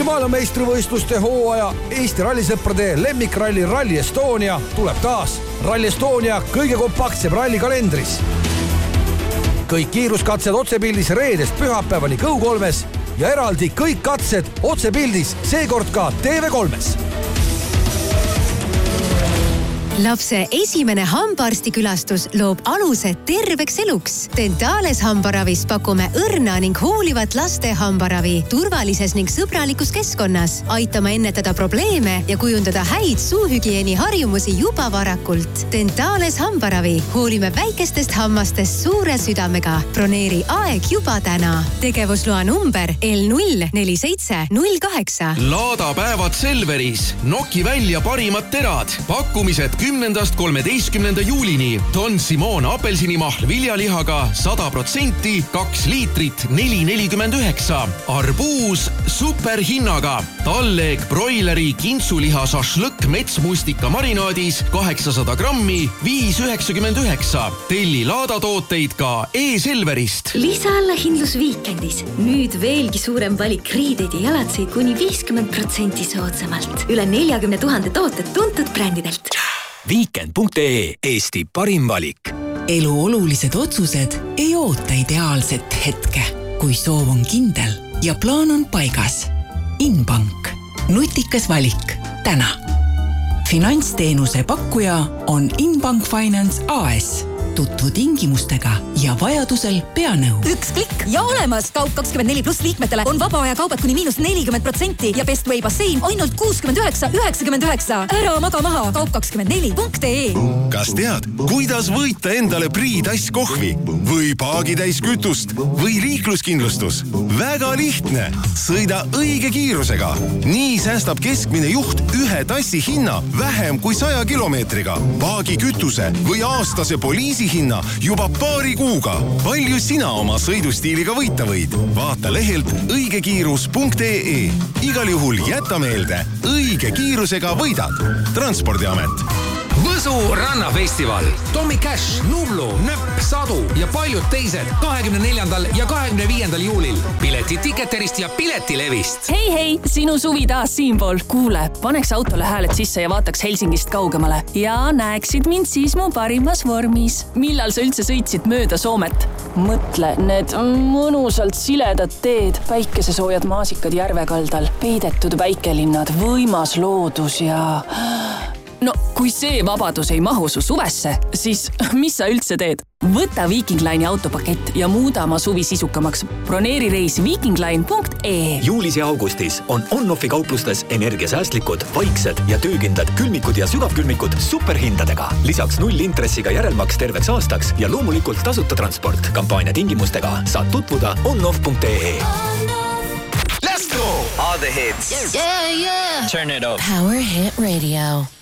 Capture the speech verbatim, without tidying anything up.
Ralli maailmameistrivõistluste hooaja Eesti rallisõprade lemmikralli Rally Estonia tuleb taas Rally Estonia kõige kompaktsem ralli kalendris. Kõik kiiruskatsed otsepildis reedest pühapäevani Go kolmes ja eraldi kõik katsed otsepildis seekord ka T V kolmes. Lapse esimene hambaarstikülastus loob aluse terveks eluks. Dentales hambaravis pakume õrna ning hoolivat laste hambaravi turvalises ning sõbralikus keskkonnas. Aitame ennetada probleeme ja kujundada häid suuhügieeni harjumusi juba varakult. Dentales hambaravi. Hoolime väikestest hammastest suure südamega. Broneeri aeg juba täna. Tegevusloa number L null neli seitse null kaheksa. Laadapäevad Selveris. Noki välja parimad terad. Pakkumised kümnendast kolmeteistkümnenda juulini. Don Simon apelsinimahl viljalihaga sada protsenti, kaks liitrit, neli nelikümmend üheksa. Arbuus superhinnaga. Talleg broileri kintsuliha šašlõkk metsmustika marinaadis kaheksasada grammi, viis üheksakümmend üheksa. Telli laadatooteid ka e-Selverist. Lisaalahindlus viikendis. Nüüd veelgi suurem valik riideid ja jalatseid kuni viiskümmend protsenti soodsamalt. Üle neljakümne tuhande tooted tuntud brändidelt. Weekend punkt ee Eesti parim valik. Elu olulised otsused ei oota ideaalset hetke, kui soov on kindel ja plaan on paigas. Inbank. Nutikas valik. Täna. Finantsteenuse pakkuja on Inbank Finance A S. Tutvu tingimustega ja vajadusel peanõu. Üks klikk ja olemas! Kaup kakskümmend neli pluss liikmetele on vaba aja kaubad kuni miinus nelikümmend protsenti ja Best Way bassein ainult kuuskümmend üheksa üheksakümmend üheksa. Ära maga maha! Kaup kakskümmend neli punkt ee. Kas tead, kuidas võita endale Priidass kohvi või paagitäis kütust või liikluskindlustus? Väga lihtne! Sõida õige kiirusega. Nii säästab keskmine juht ühe tassi hinna vähem kui saja kilomeetriga. Paagi kütuse või aastase poliisi hinna juba paari kuuga. Palju sina oma sõidustiiliga võita võid? Vaata lehelt õigekiirus punkt ee. Igal juhul jäta meelde, õige kiirusega võidad. Transpordiamet. Võsu rannafestival. Tommy Cash, Nublu, Nöpp, Sadu ja paljud teised kahekümne neljandal ja kahekümne viiendal juulil. Pileti Ticketerist ja Piletilevist. Hei, hei, sinu suvi taas siinpool. Kuule, paneks autole hääled sisse ja vaataks Helsingist kaugemale. Ja näeksid mind siis mu parimas vormis. Millal sa üldse sõitsid mööda Soomet? Mõtle, need mõnusalt siledad teed, päikesesoojad maasikad järvekaldal, peidetud väikelinnad, võimas loodus ja... No, kui see vabadus ei mahu su suvesse, siis mis sa üldse teed? Võta Viking Line'i autopakett ja muuda oma suvi sisukamaks. Broneeri reis viikingline punkt ee. Juulis ja augustis on on-offi kauplustes energiasäästlikud, vaiksed ja töökindlad külmikud ja sügavkülmikud superhindadega. Lisaks null intressiga järelmaks terveks aastaks ja loomulikult tasuta transport. Kampaania tingimustega saad tutvuda on-off punkt ee. Let's go! All the hits. Yeah, yeah. Turn it up. Power Hit Radio.